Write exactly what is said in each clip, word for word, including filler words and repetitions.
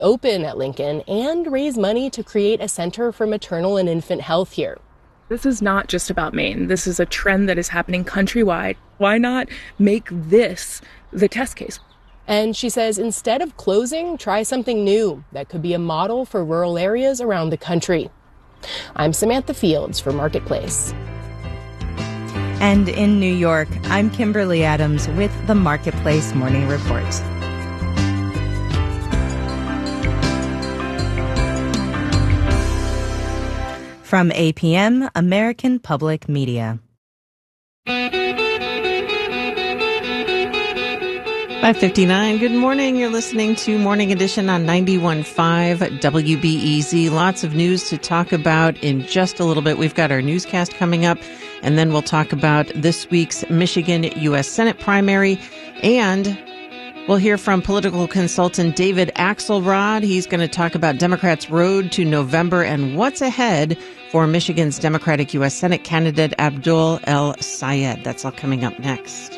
open at Lincoln and raise money to create a center for maternal and infant health here. This is not just about Maine. This is a trend that is happening countrywide. Why not make this the test case? And she says instead of closing, try something new that could be a model for rural areas around the country. I'm Samantha Fields for Marketplace. And in New York, I'm Kimberly Adams with the Marketplace Morning Report. From A P M, American Public Media. five fifty-nine, good morning. You're listening to Morning Edition on ninety-one point five W B E Z. Lots of news to talk about in just a little bit. We've got our newscast coming up, and then we'll talk about this week's Michigan U S Senate primary, and we'll hear from political consultant David Axelrod. He's going to talk about Democrats' road to November and what's ahead for Michigan's Democratic U S Senate candidate Abdul El-Sayed. That's all coming up next.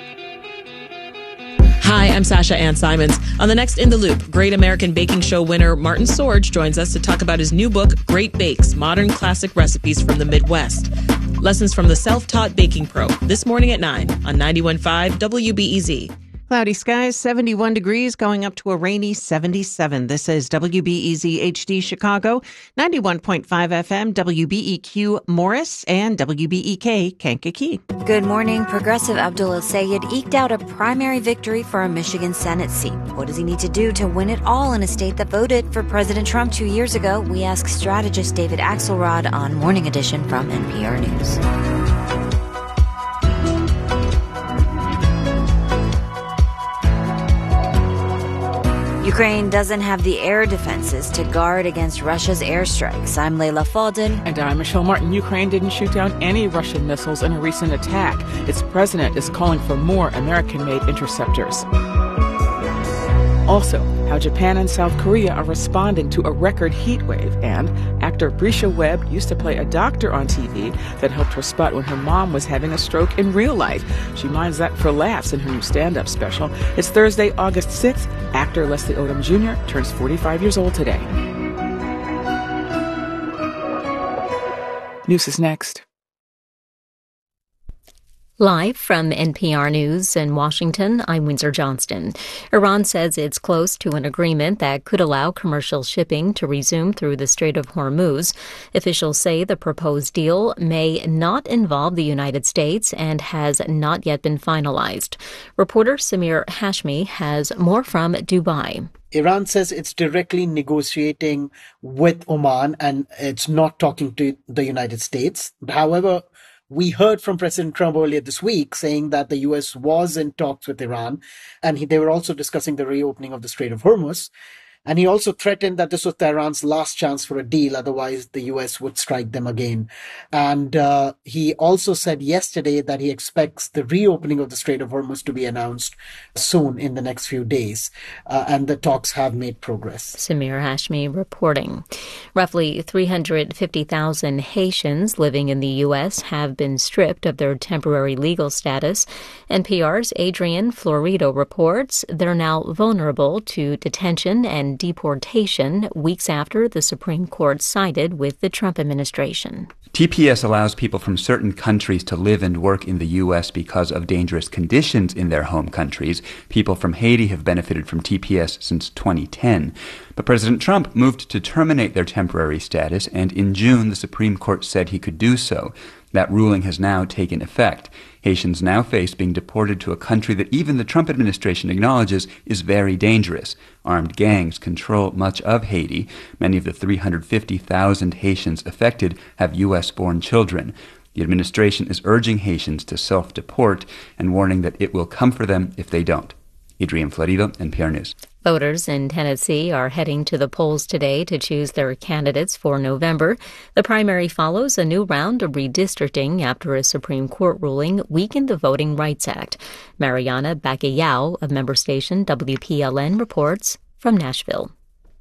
Hi, I'm Sasha Ann Simons. On the next In the Loop, Great American Baking Show winner Martin Sorge joins us to talk about his new book, Great Bakes, Modern Classic Recipes from the Midwest. Lessons from the Self-Taught Baking Pro, this morning at nine on ninety-one point five W B E Z. Cloudy skies, seventy-one degrees, going up to a rainy seventy-seven. This is W B E Z H D Chicago, ninety-one point five F M, W B E Q Morris, and W B E K Kankakee. Good morning. Progressive Abdul El-Sayed eked out a primary victory for a Michigan Senate seat. What does he need to do to win it all in a state that voted for President Trump two years ago? We ask strategist David Axelrod on Morning Edition from N P R News. Ukraine doesn't have the air defenses to guard against Russia's airstrikes. I'm Leila Fadel. And I'm Michelle Martin. Ukraine didn't shoot down any Russian missiles in a recent attack. Its president is calling for more American-made interceptors. Also, how Japan and South Korea are responding to a record heat wave. And actor Brisha Webb used to play a doctor on T V that helped her spot when her mom was having a stroke in real life. She minds that for laughs in her new stand-up special. It's Thursday, August sixth. Actor Leslie Odom Junior turns forty-five years old today. News is next. Live from N P R News in Washington, I'm Windsor Johnston. Iran says it's close to an agreement that could allow commercial shipping to resume through the Strait of Hormuz. Officials say the proposed deal may not involve the United States and has not yet been finalized. Reporter Samir Hashmi has more from Dubai. Iran says it's directly negotiating with Oman and it's not talking to the United States. However, we heard from President Trump earlier this week saying that the U S was in talks with Iran, and he, they were also discussing the reopening of the Strait of Hormuz. And he also threatened that this was Tehran's last chance for a deal, otherwise the U S would strike them again. And uh, he also said yesterday that he expects the reopening of the Strait of Hormuz to be announced soon in the next few days. Uh, and the talks have made progress. Samir Hashmi reporting. Roughly three hundred fifty thousand Haitians living in the U S have been stripped of their temporary legal status. N P R's Adrian Florido reports they're now vulnerable to detention and deportation weeks after the Supreme Court sided with the Trump administration. T P S allows people from certain countries to live and work in the U S because of dangerous conditions in their home countries. People from Haiti have benefited from T P S since twenty ten. But President Trump moved to terminate their temporary status, and in June the Supreme Court said he could do so. That ruling has now taken effect. Haitians now face being deported to a country that even the Trump administration acknowledges is very dangerous. Armed gangs control much of Haiti. Many of the three hundred fifty thousand Haitians affected have U S-born children. The administration is urging Haitians to self-deport and warning that it will come for them if they don't. Adrian Florido, N P R News. Voters in Tennessee are heading to the polls today to choose their candidates for November. The primary follows a new round of redistricting after a Supreme Court ruling weakened the Voting Rights Act. Mariana Bacallao of member station W P L N reports from Nashville.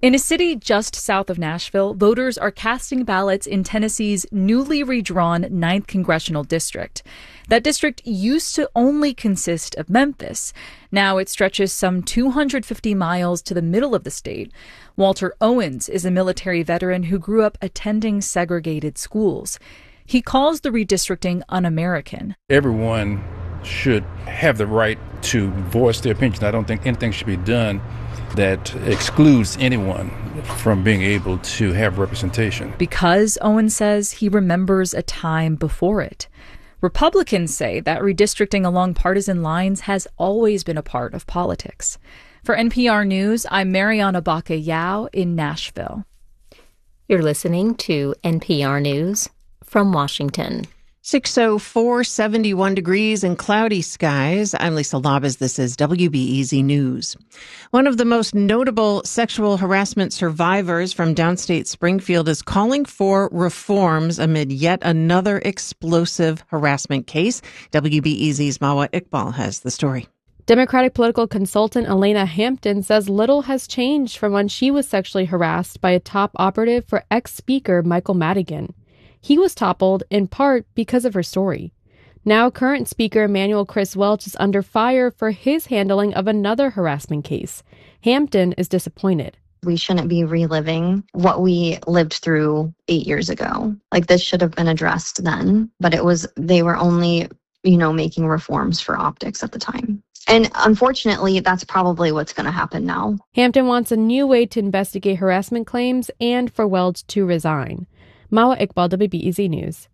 In a city just south of Nashville, voters are casting ballots in Tennessee's newly redrawn ninth Congressional District. That district used to only consist of Memphis. Now it stretches some two hundred fifty miles to the middle of the state. Walter Owens is a military veteran who grew up attending segregated schools. He calls the redistricting un-American. Everyone should have the right to voice their opinion. I don't think anything should be done that excludes anyone from being able to have representation. Because, Owen says, he remembers a time before it. Republicans say that redistricting along partisan lines has always been a part of politics. For N P R News, I'm Mariana Baca Yao in Nashville. You're listening to N P R News from Washington. six oh four, seventy-one degrees and cloudy skies. I'm Lisa Labas. This is W B E Z News. One of the most notable sexual harassment survivors from downstate Springfield is calling for reforms amid yet another explosive harassment case. W B E Z's Mawa Iqbal has the story. Democratic political consultant Elena Hampton says little has changed from when she was sexually harassed by a top operative for ex-Speaker Michael Madigan. He was toppled in part because of her story. Now, current Speaker Emanuel Chris Welch is under fire for his handling of another harassment case. Hampton is disappointed. We shouldn't be reliving what we lived through eight years ago. Like, this should have been addressed then, but it was, they were only, you know, making reforms for optics at the time. And unfortunately, that's probably what's going to happen now. Hampton wants a new way to investigate harassment claims and for Welch to resign. Mawa Iqbal, W B E Z News.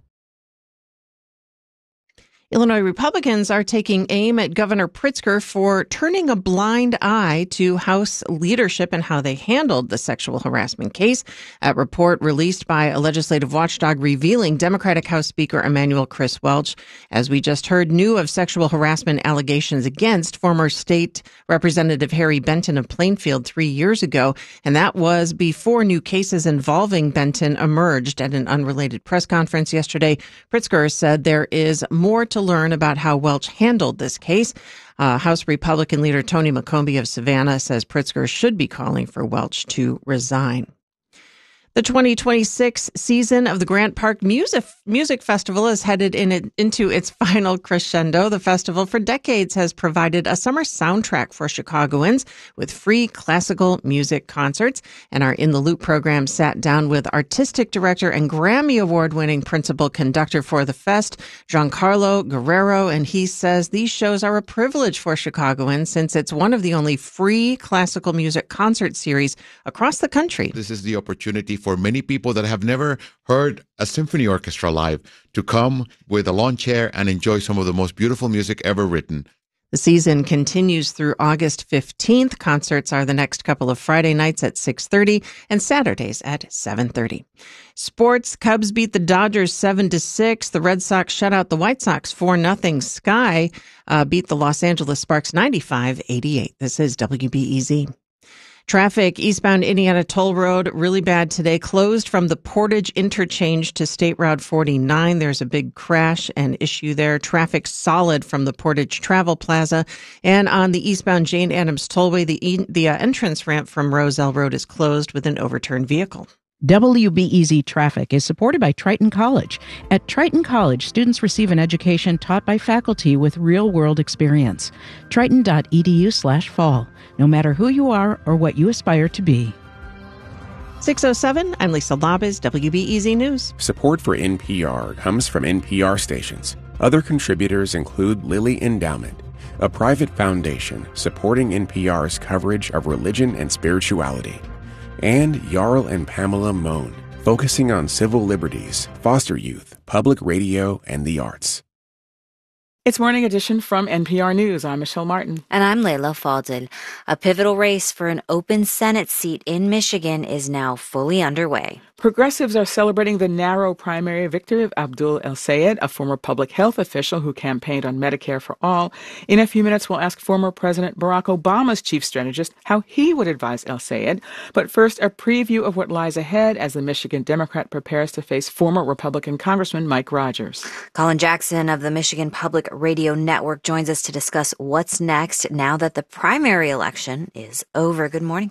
Illinois Republicans are taking aim at Governor Pritzker for turning a blind eye to House leadership and how they handled the sexual harassment case. A report released by a legislative watchdog revealing Democratic House Speaker Emanuel Chris Welch, as we just heard, knew of sexual harassment allegations against former State Representative Harry Benton of Plainfield three years ago. And that was before new cases involving Benton emerged. At an unrelated press conference yesterday, Pritzker said there is more to learn about how Welch handled this case. Uh, House Republican leader Tony McCombie of Savannah says Pritzker should be calling for Welch to resign. The twenty twenty-six season of the Grant Park Music Music Festival is headed in it, into its final crescendo. The festival for decades has provided a summer soundtrack for Chicagoans with free classical music concerts. And our In the Loop program sat down with artistic director and Grammy Award-winning principal conductor for the fest, Giancarlo Guerrero, and he says these shows are a privilege for Chicagoans since it's one of the only free classical music concert series across the country. This is the opportunity for many people that have never heard a symphony orchestra live to come with a lawn chair and enjoy some of the most beautiful music ever written. The season continues through August fifteenth. Concerts are the next couple of Friday nights at six thirty and Saturdays at seven thirty. Sports, Cubs beat the Dodgers seven to six. The Red Sox shut out the White Sox four nothing. Sky uh, beat the Los Angeles Sparks ninety-five eighty-eight. This is W B E Z. Traffic eastbound Indiana Toll Road, really bad today, closed from the Portage interchange to State Route forty-nine. There's a big crash and issue there. Traffic solid from the Portage Travel Plaza. And on the eastbound Jane Addams Tollway, the, the uh, entrance ramp from Roselle Road is closed with an overturned vehicle. W B E Z Traffic is supported by Triton College. At Triton College, students receive an education taught by faculty with real-world experience. Triton.edu slash fall. No matter who you are or what you aspire to be. six oh seven, I'm Lisa Labas, W B E Z News. Support for N P R comes from N P R stations. Other contributors include Lilly Endowment, a private foundation supporting N P R's coverage of religion and spirituality, and Jarl and Pamela Mohn, focusing on civil liberties, foster youth, public radio, and the arts. It's Morning Edition from N P R News. I'm Michelle Martin. And I'm Layla Fadel. A pivotal race for an open Senate seat in Michigan is now fully underway. Progressives are celebrating the narrow primary victory of Abdul El-Sayed, a former public health official who campaigned on Medicare for All. In a few minutes, we'll ask former President Barack Obama's chief strategist how he would advise El-Sayed. But first, a preview of what lies ahead as the Michigan Democrat prepares to face former Republican Congressman Mike Rogers. Colin Jackson of the Michigan Public Radio Network joins us to discuss what's next now that the primary election is over. Good morning, Colin.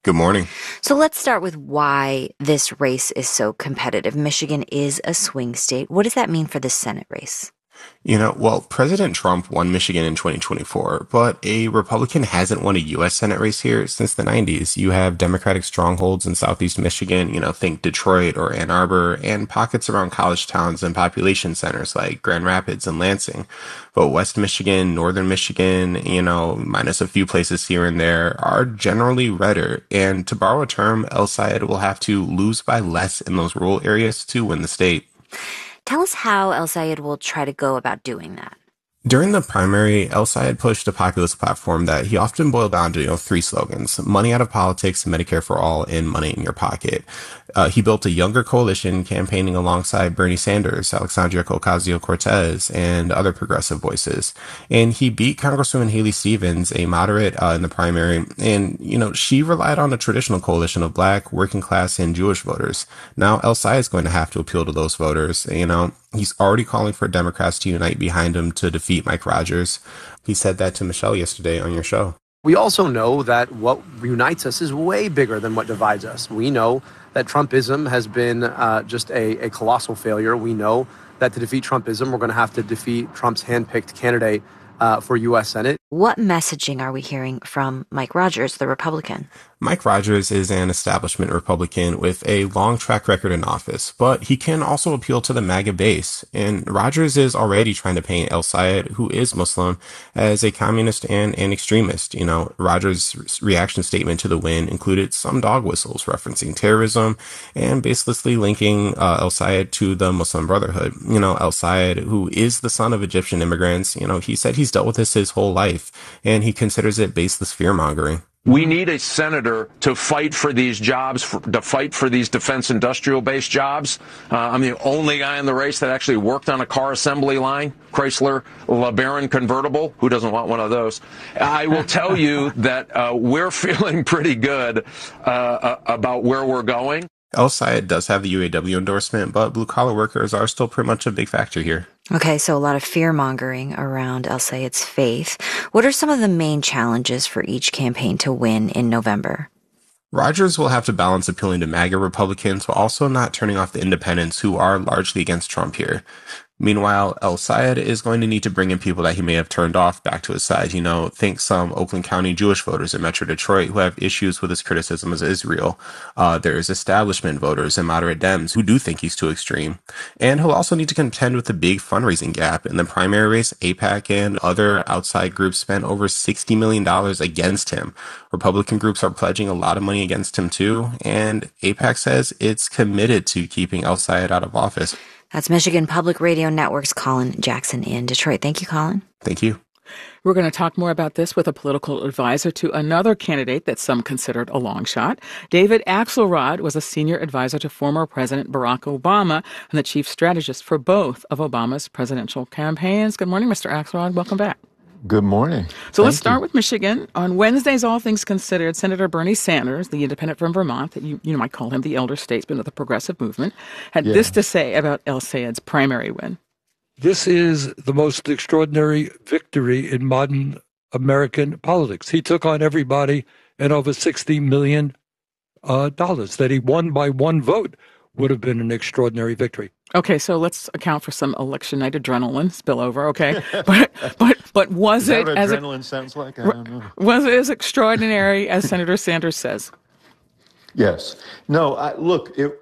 Good morning. So let's start with why this race is so competitive. Michigan is a swing state. What does that mean for the Senate race? You know, well, President Trump won Michigan in twenty twenty-four, but a Republican hasn't won a U S Senate race here since the nineties. You have Democratic strongholds in Southeast Michigan, you know, think Detroit or Ann Arbor, and pockets around college towns and population centers like Grand Rapids and Lansing. But West Michigan, Northern Michigan, you know, minus a few places here and there, are generally redder. And to borrow a term, El Sayed will have to lose by less in those rural areas to win the state. Tell us how El Sayed will try to go about doing that. During the primary, El Sayed pushed a populist platform that he often boiled down to, you know, three slogans: money out of politics, Medicare for all, and money in your pocket. Uh, he built a younger coalition campaigning alongside Bernie Sanders, Alexandria Ocasio-Cortez, and other progressive voices. And he beat Congresswoman Haley Stevens, a moderate, uh, in the primary. And, you know, she relied on a traditional coalition of black, working class, and Jewish voters. Now El Sayed is going to have to appeal to those voters. You know, he's already calling for Democrats to unite behind him to defeat Mike Rogers. He said that to Michelle yesterday on your show. We also know that what unites us is way bigger than what divides us. We know that Trumpism has been uh, just a, a colossal failure. We know that to defeat Trumpism, we're going to have to defeat Trump's handpicked candidate uh, for U S Senate. What messaging are we hearing from Mike Rogers, the Republican? Mike Rogers is an establishment Republican with a long track record in office, but he can also appeal to the MAGA base. And Rogers is already trying to paint El Sayed, who is Muslim, as a communist and an extremist. You know, Rogers' reaction statement to the win included some dog whistles referencing terrorism and baselessly linking uh, El Sayed to the Muslim Brotherhood. You know, El Sayed, who is the son of Egyptian immigrants, you know, he said he's dealt with this his whole life, and he considers it baseless fear-mongering. We need a senator to fight for these jobs, for, to fight for these defense industrial-based jobs. Uh, I'm the only guy in the race that actually worked on a car assembly line, Chrysler LeBaron convertible. Who doesn't want one of those? I will tell you that uh, we're feeling pretty good uh, about where we're going. El Sayed does have the U A W endorsement, but blue-collar workers are still pretty much a big factor here. Okay, so a lot of fear-mongering around El Sayed's faith. What are some of the main challenges for each campaign to win in November? Rogers will have to balance appealing to MAGA Republicans while also not turning off the independents who are largely against Trump here. Meanwhile, El Sayed is going to need to bring in people that he may have turned off back to his side. You know, think some Oakland County Jewish voters in Metro Detroit who have issues with his criticism of Israel. Uh, there's establishment voters and moderate Dems who do think he's too extreme. And he'll also need to contend with the big fundraising gap. In the primary race, AIPAC and other outside groups spent over sixty million dollars against him. Republican groups are pledging a lot of money against him too. And AIPAC says it's committed to keeping El Sayed out of office. That's Michigan Public Radio Network's Colin Jackson in Detroit. Thank you, Colin. Thank you. We're going to talk more about this with a political advisor to another candidate that some considered a long shot. David Axelrod was a senior advisor to former President Barack Obama and the chief strategist for both of Obama's presidential campaigns. Good morning, Mister Axelrod. Welcome back. Good morning. So Thank let's start you. with Michigan. On Wednesdays, all things considered, Senator Bernie Sanders, the independent from Vermont, that you, you might call him the elder statesman of the progressive movement, had Yeah. this to say about El Sayed's primary win. This is the most extraordinary victory in modern American politics. He took on everybody and over sixty million dollars. Uh, that he won by one vote would have been an extraordinary victory. Okay, so let's account for some election night adrenaline spillover. Okay, but but but was Is that it what as adrenaline sounds like? I don't know. was it as extraordinary as Senator Sanders says? Yes. No. I, look, it.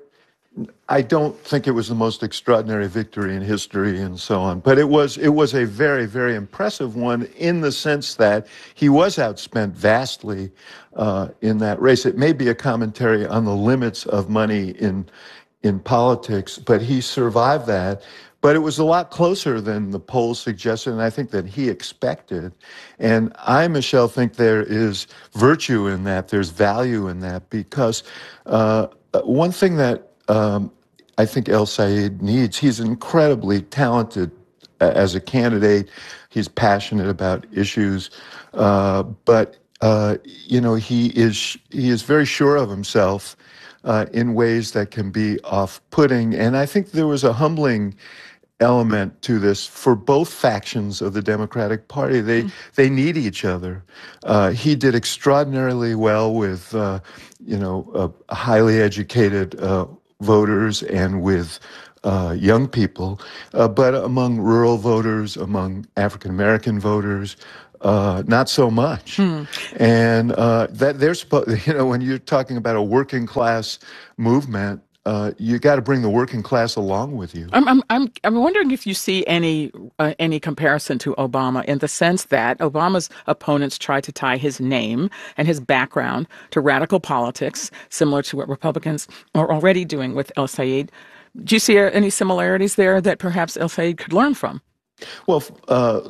I don't think it was the most extraordinary victory in history and so on, but it was it was a very, very impressive one in the sense that he was outspent vastly uh, in that race. It may be a commentary on the limits of money in in politics, but he survived that. But it was a lot closer than the polls suggested, and I think that he expected. And I, Michelle, think there is virtue in that. There's value in that because uh, one thing that Um, I think El Sayed needs. He's incredibly talented uh, as a candidate. He's passionate about issues, uh, but uh, you know he is he is very sure of himself uh, in ways that can be off-putting. And I think there was a humbling element to this for both factions of the Democratic Party. They mm. they need each other. Uh, he did extraordinarily well with, uh, you know, uh, highly educated uh, voters and with uh, young people, uh, but among rural voters, among African American voters, uh, not so much. Hmm. And uh, that they're supposed, you know, when you're talking about a working class movement, Uh, you got to bring the working class along with you. I'm I'm I'm, I'm wondering if you see any uh, any comparison to Obama in the sense that Obama's opponents try to tie his name and his background to radical politics, similar to what Republicans are already doing with El Sayed. Do you see any similarities there that perhaps El Sayed could learn from? Well, uh,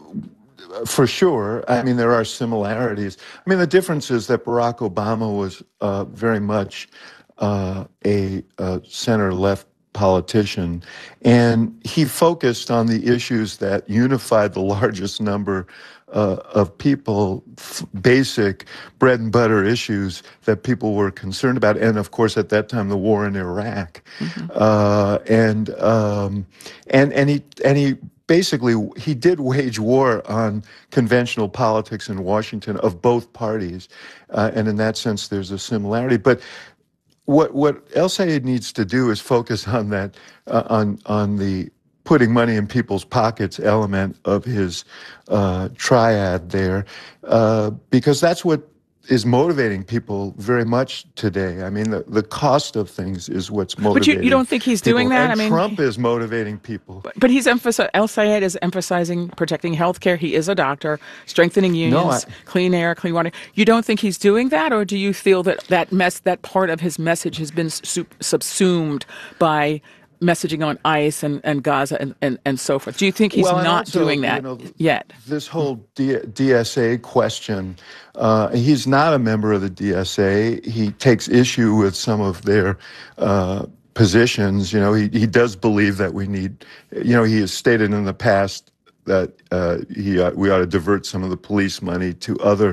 for sure. I mean, there are similarities. I mean, the difference is that Barack Obama was uh, very much Uh, a, a center-left politician, and he focused on the issues that unified the largest number uh, of people, f- basic bread-and-butter issues that people were concerned about, and of course, at that time, the war in Iraq, mm-hmm. uh, and um, and and he and he. Basically, he did wage war on conventional politics in Washington of both parties, uh, and in that sense, there's a similarity. But What what El Sayed needs to do is focus on that, uh, on on the putting money in people's pockets element of his uh, triad there, uh, because that's what is motivating people very much today. I mean, the, the cost of things is what's motivating. But you, you don't think he's people. doing that? And I mean, Trump is motivating people. But, but he's emphasizing, El Sayed is emphasizing protecting health care. He is a doctor, strengthening unions, no, I, clean air, clean water. You don't think he's doing that, or do you feel that that mess, that part of his message has been sub- subsumed by messaging on ICE and, and Gaza and, and, and so forth? Do you think he's well, not also, doing that you know, yet? This whole D- DSA question, uh, he's not a member of the D S A. He takes issue with some of their uh, positions. You know, he, he does believe that we need, you know, he has stated in the past that uh, he uh, we ought to divert some of the police money to other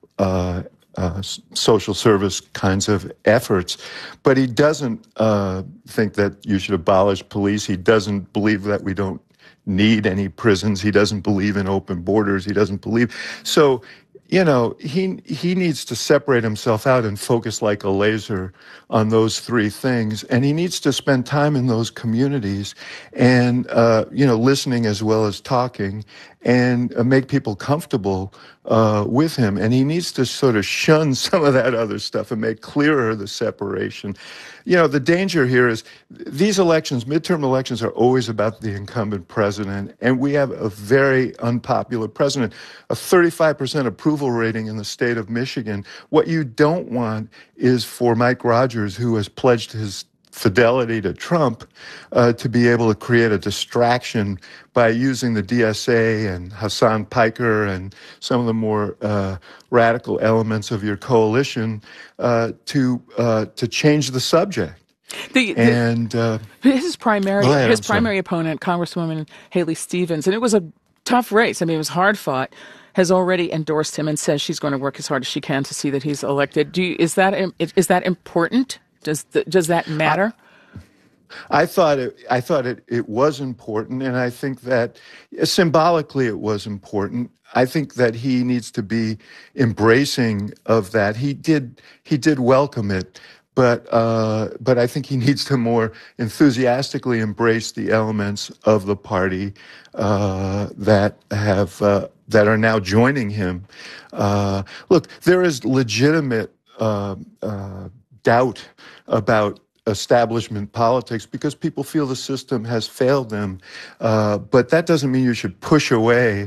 uh Uh, social service kinds of efforts, but he doesn't uh, think that you should abolish police. He doesn't believe that we don't need any prisons. He doesn't believe in open borders. He doesn't believe. So, you know, he he needs to separate himself out and focus like a laser on those three things. And he needs to spend time in those communities and, uh, you know, listening as well as talking and uh, make people comfortable uh, with him. And he needs to sort of shun some of that other stuff and make clearer the separation. You know, the danger here is these elections, midterm elections, are always about the incumbent president. And we have a very unpopular president, a thirty-five percent approval rating in the state of Michigan. What you don't want is for Mike Rogers, who has pledged his fidelity to Trump, uh, to be able to create a distraction by using the D S A and Hassan Piker and some of the more uh, radical elements of your coalition uh, to uh, to change the subject. The, the, and uh, his primary ahead, his primary opponent, Congresswoman Haley Stevens, and it was a tough race. I mean, it was hard fought. Has already endorsed him and says she's going to work as hard as she can to see that he's elected. Do you, is that is that important? Does the, does that matter? I, I thought it. I thought it, it was important, and I think that symbolically it was important. I think that he needs to be embracing of that. He did. He did welcome it, but uh, but I think he needs to more enthusiastically embrace the elements of the party uh, that have uh, that are now joining him. Uh, look, there is legitimate Uh, uh, doubt about establishment politics because people feel the system has failed them. Uh, but that doesn't mean you should push away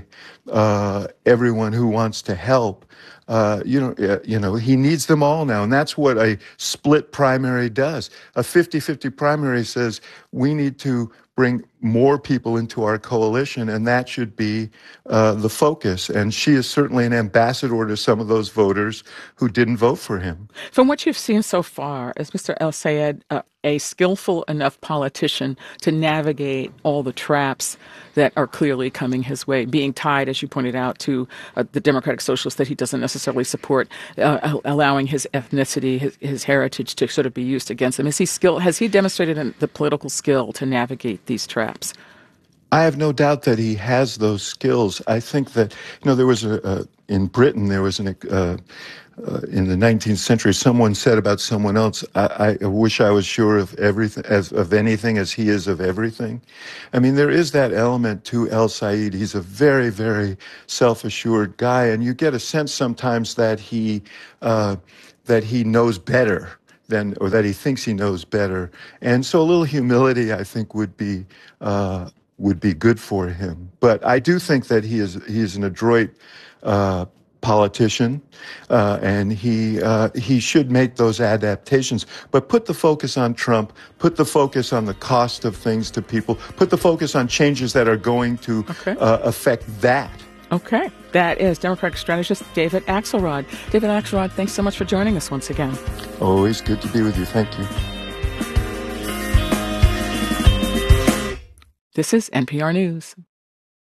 uh, everyone who wants to help. Uh, you know, you know, he needs them all now. And that's what a split primary does. A fifty-fifty primary says we need to bring more people into our coalition, and that should be uh, the focus. And she is certainly an ambassador to some of those voters who didn't vote for him. From what you've seen so far, is Mister El Sayed uh, a skillful enough politician to navigate all the traps that are clearly coming his way, being tied, as you pointed out, to uh, the Democratic Socialists that he doesn't necessarily support, uh, allowing his ethnicity, his, his heritage to sort of be used against him? Is he skill? Has he demonstrated the political skill to navigate these traps? I have no doubt that he has those skills. I think that, you know, there was a, a in Britain, there was an, uh, uh, in the nineteenth century, someone said about someone else, I, I wish I was sure of everything, as, of anything as he is of everything. I mean, there is that element to El Sayed. He's a very, very self-assured guy, and you get a sense sometimes that he, uh, that he knows better than, or that he thinks he knows better. And so a little humility, I think, would be, uh, would be good for him. But I do think that he is, he is an adroit, uh, politician, uh, and he uh, he should make those adaptations. But put the focus on Trump, put the focus on the cost of things to people, put the focus on changes that are going to okay. uh, affect that. Okay. That is Democratic strategist David Axelrod. David Axelrod, thanks so much for joining us once again. Always good to be with you. Thank you. This is N P R News.